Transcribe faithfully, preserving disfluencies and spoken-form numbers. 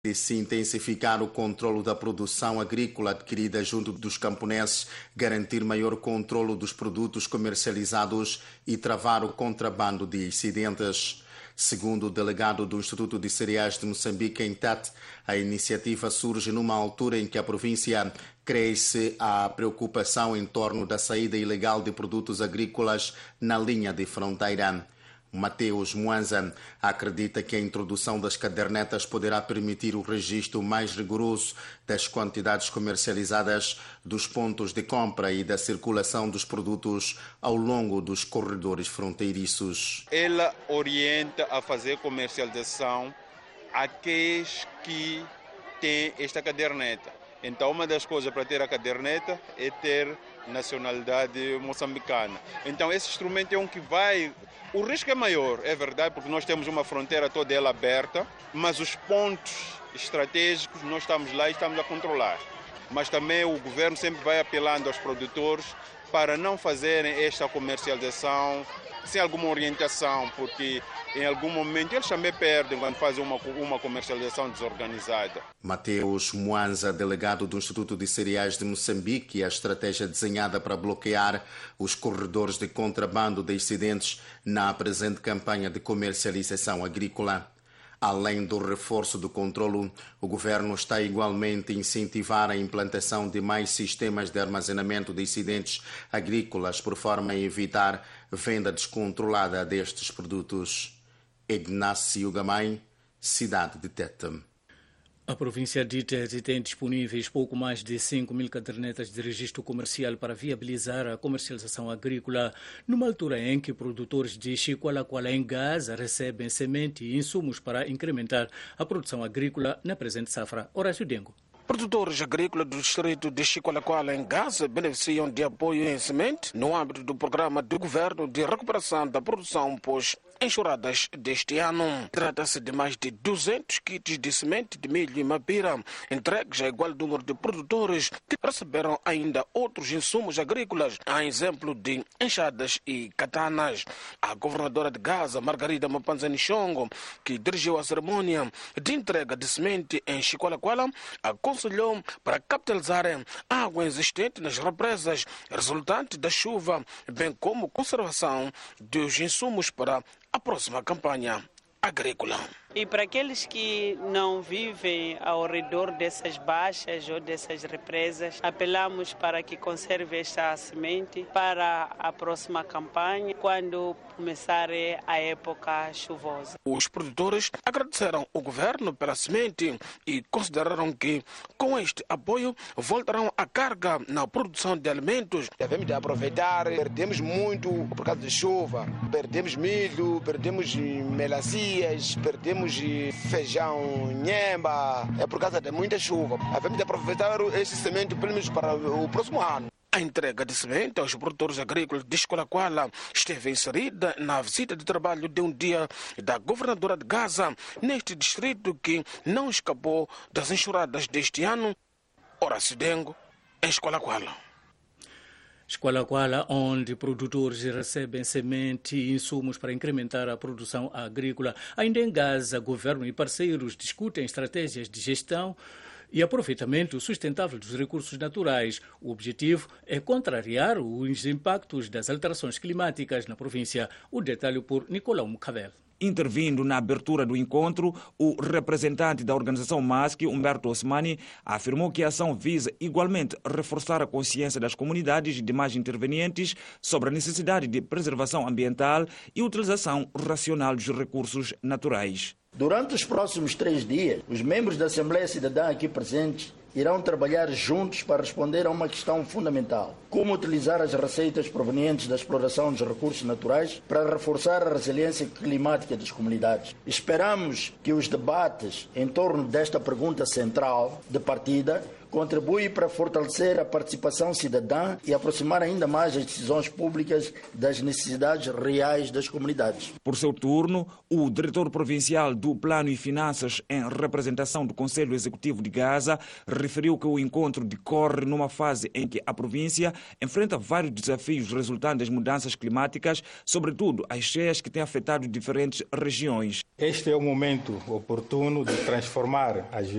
de se intensificar o controlo da produção agrícola adquirida junto dos camponeses, garantir maior controlo dos produtos comercializados e travar o contrabando de excedentes. Segundo o delegado do Instituto de Cereais de Moçambique, em Tete, a iniciativa surge numa altura em que a província cresce a preocupação em torno da saída ilegal de produtos agrícolas na linha de fronteira. Mateus Mwanza acredita que a introdução das cadernetas poderá permitir o registro mais rigoroso das quantidades comercializadas, dos pontos de compra e da circulação dos produtos ao longo dos corredores fronteiriços. Ela orienta a fazer comercialização àqueles que têm esta caderneta. Então, uma das coisas para ter a caderneta é ter nacionalidade moçambicana. Então, esse instrumento é um que vai... O risco é maior, é verdade, porque nós temos uma fronteira toda ela aberta, mas os pontos estratégicos nós estamos lá e estamos a controlar. Mas também o governo sempre vai apelando aos produtores para não fazerem esta comercialização sem alguma orientação, porque em algum momento eles também perdem quando fazem uma, uma comercialização desorganizada. Mateus Mwanza, delegado do Instituto de Cereais de Moçambique, a estratégia desenhada para bloquear os corredores de contrabando de excedentes na presente campanha de comercialização agrícola. Além do reforço do controlo, o governo está igualmente a incentivar a implantação de mais sistemas de armazenamento de excedentes agrícolas, por forma a evitar venda descontrolada destes produtos. Ignácio Gamay, cidade de Tete. A província de Tete tem disponíveis pouco mais de cinco mil cadernetas de registro comercial para viabilizar a comercialização agrícola, numa altura em que produtores de Chiqualaquala em Gaza recebem semente e insumos para incrementar a produção agrícola na presente safra. Horácio Dengo. Produtores agrícolas do distrito de Chiqualaquala em Gaza beneficiam de apoio em semente no âmbito do programa do governo de recuperação da produção pós enxurradas deste ano. Trata-se de mais de duzentos kits de semente de milho e mapira, entregues a igual número de produtores que receberam ainda outros insumos agrícolas, a exemplo de enxadas e katanas. A governadora de Gaza, Margarida Mapanzani Chongo, que dirigiu a cerimônia de entrega de semente em Chiqualaquala, aconselhou para capitalizarem a água existente nas represas resultante da chuva, bem como conservação dos insumos para a próxima campanha agrícola. E para aqueles que não vivem ao redor dessas baixas ou dessas represas, apelamos para que conserve esta semente para a próxima campanha, quando começar a época chuvosa. Os produtores agradeceram o governo pela semente e consideraram que, com este apoio, voltarão à carga na produção de alimentos. Devemos de aproveitar, perdemos muito por causa da chuva, perdemos milho, perdemos melancias, perdemos feijão, nhemba, é por causa de muita chuva. Devemos de aproveitar esse semente pelo menos para o próximo ano. A entrega de semente aos produtores agrícolas de Chiqualaquala esteve inserida na visita de trabalho de um dia da governadora de Gaza, neste distrito que não escapou das enxurradas deste ano. Horácio Dengo, em Chiqualaquala. Chiqualaquala, onde produtores recebem semente e insumos para incrementar a produção agrícola. Ainda em Gaza, governo e parceiros discutem estratégias de gestão e aproveitamento sustentável dos recursos naturais. O objetivo é contrariar os impactos das alterações climáticas na província. O detalhe por Nicolau Mucavel. Intervindo na abertura do encontro, o representante da organização M A S C, Humberto Osmani, afirmou que a ação visa igualmente reforçar a consciência das comunidades e demais intervenientes sobre a necessidade de preservação ambiental e utilização racional dos recursos naturais. Durante os próximos três dias, os membros da Assembleia Cidadã aqui presentes irão trabalhar juntos para responder a uma questão fundamental: como utilizar as receitas provenientes da exploração dos recursos naturais para reforçar a resiliência climática das comunidades. Esperamos que os debates em torno desta pergunta central de partida contribui para fortalecer a participação cidadã e aproximar ainda mais as decisões públicas das necessidades reais das comunidades. Por seu turno, o diretor provincial do Plano e Finanças, em representação do Conselho Executivo de Gaza, referiu que o encontro decorre numa fase em que a província enfrenta vários desafios resultantes das mudanças climáticas, sobretudo as cheias que têm afetado diferentes regiões. Este é o momento oportuno de transformar as